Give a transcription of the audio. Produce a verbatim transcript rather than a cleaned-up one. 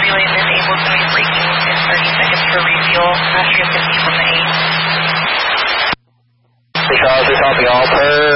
relay disabled, so he's braking in thirty seconds for refuel. Astrea fifty from the eight. Charles is helping all per